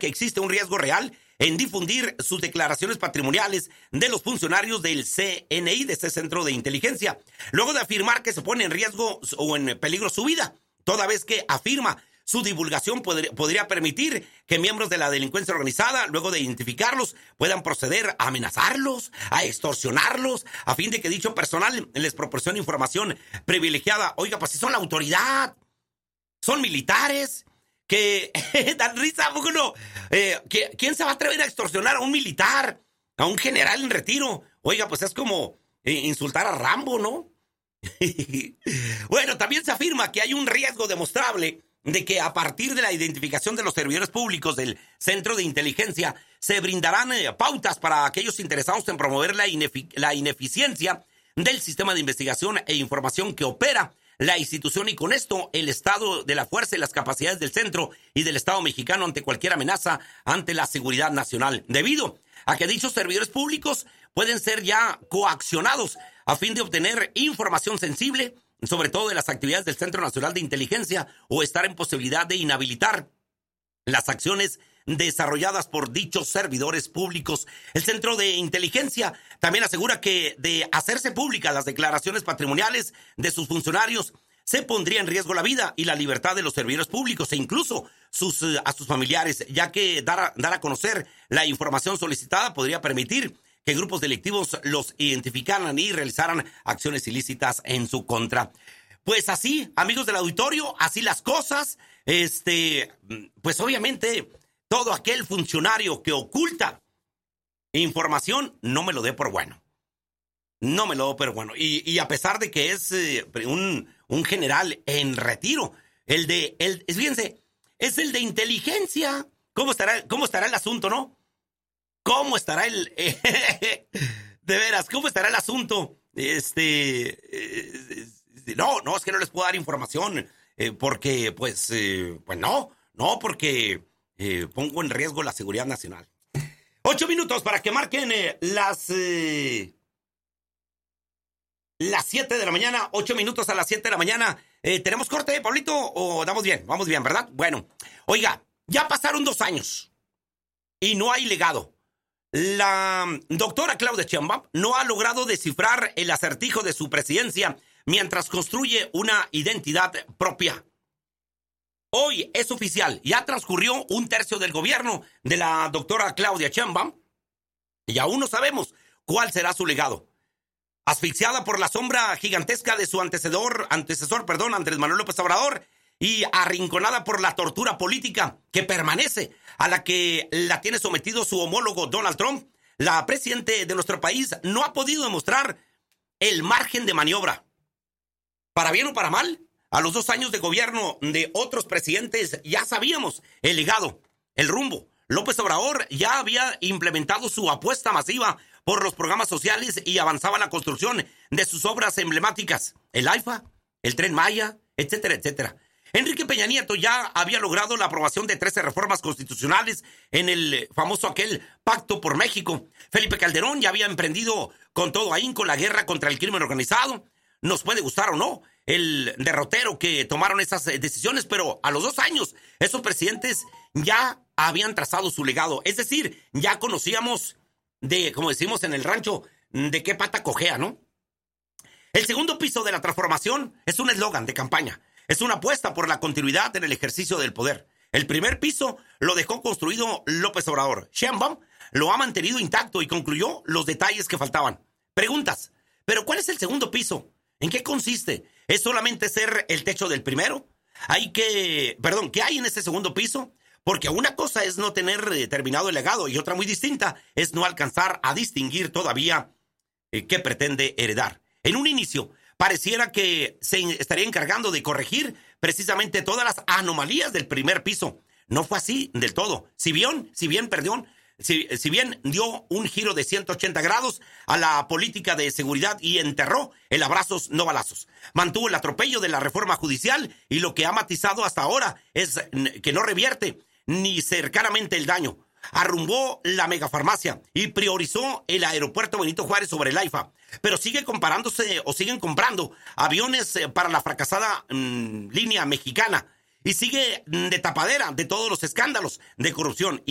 que existe un riesgo real en difundir sus declaraciones patrimoniales de los funcionarios del CNI, de este Centro de Inteligencia, luego de afirmar que se pone en riesgo o en peligro su vida, toda vez que afirma su divulgación podría permitir que miembros de la delincuencia organizada, luego de identificarlos, puedan proceder a amenazarlos, a extorsionarlos, a fin de que dicho personal les proporcione información privilegiada. Oiga, pues si son la autoridad, son militares, que dan risa, ¿a poco no? ¿Quién se va a atrever a extorsionar a un militar, a un general en retiro? Oiga, pues es como insultar a Rambo, ¿no? Bueno, también se afirma que hay un riesgo demostrable de que a partir de la identificación de los servidores públicos del Centro de Inteligencia se brindarán pautas para aquellos interesados en promover la ineficiencia del sistema de investigación e información que opera la institución, y con esto el estado de la fuerza y las capacidades del centro y del Estado mexicano ante cualquier amenaza ante la seguridad nacional, debido a que dichos servidores públicos pueden ser ya coaccionados a fin de obtener información sensible, sobre todo de las actividades del Centro Nacional de Inteligencia, o estar en posibilidad de inhabilitar las acciones desarrolladas por dichos servidores públicos. El Centro de Inteligencia también asegura que de hacerse públicas las declaraciones patrimoniales de sus funcionarios, se pondría en riesgo la vida y la libertad de los servidores públicos e incluso a sus familiares, ya que dar a conocer la información solicitada podría permitir que grupos delictivos los identificaran y realizaran acciones ilícitas en su contra. Pues así, amigos del auditorio, así las cosas. Pues obviamente todo aquel funcionario que oculta información no me lo dé por bueno. No me lo doy por bueno. Y a pesar de que es un general en retiro, fíjense, es el de inteligencia. ¿Cómo estará el asunto, no? ¿Cómo estará de veras, cómo estará el asunto? No, es que no les puedo dar información, porque, pues no, porque pongo en riesgo la seguridad nacional. 8 minutos para que marquen las 7 de la mañana, 8 minutos a las 7 de la mañana. ¿Tenemos corte, Pablito, o damos bien? Vamos bien, ¿verdad? Bueno, oiga, ya pasaron 2 años y no hay legado. La doctora Claudia Sheinbaum no ha logrado descifrar el acertijo de su presidencia mientras construye una identidad propia. Hoy es oficial, ya transcurrió 1/3 del gobierno de la doctora Claudia Sheinbaum y aún no sabemos cuál será su legado. Asfixiada por la sombra gigantesca de su antecesor, Andrés Manuel López Obrador, y arrinconada por la tortura política que permanece, a la que la tiene sometido su homólogo Donald Trump, la presidenta de nuestro país no ha podido demostrar el margen de maniobra. Para bien o para mal, a los 2 años de gobierno de otros presidentes ya sabíamos el legado, el rumbo. López Obrador ya había implementado su apuesta masiva por los programas sociales y avanzaba en la construcción de sus obras emblemáticas, el AIFA, el Tren Maya, etcétera, etcétera. Enrique Peña Nieto ya había logrado la aprobación de 13 reformas constitucionales en el famoso aquel Pacto por México. Felipe Calderón ya había emprendido con todo ahínco la guerra contra el crimen organizado. Nos puede gustar o no el derrotero que tomaron esas decisiones, pero a los 2 años esos presidentes ya habían trazado su legado. Es decir, ya conocíamos como decimos en el rancho, de qué pata cojea, ¿no? El segundo piso de la transformación es un eslogan de campaña. Es una apuesta por la continuidad en el ejercicio del poder. El primer piso lo dejó construido López Obrador. Sheinbaum lo ha mantenido intacto y concluyó los detalles que faltaban. Preguntas, ¿pero cuál es el segundo piso? ¿En qué consiste? ¿Es solamente ser el techo del primero? ¿Qué hay en ese segundo piso? Porque una cosa es no tener terminado el legado y otra muy distinta es no alcanzar a distinguir todavía qué pretende heredar. En un inicio, pareciera que se estaría encargando de corregir precisamente todas las anomalías del primer piso. No fue así del todo. Si bien dio un giro de 180 grados a la política de seguridad y enterró el abrazos no balazos. Mantuvo el atropello de la reforma judicial y lo que ha matizado hasta ahora es que no revierte ni cercanamente el daño. Arrumbó la megafarmacia y priorizó el aeropuerto Benito Juárez sobre el AIFA. Pero siguen comprando aviones para la fracasada línea mexicana. Y sigue de tapadera de todos los escándalos de corrupción.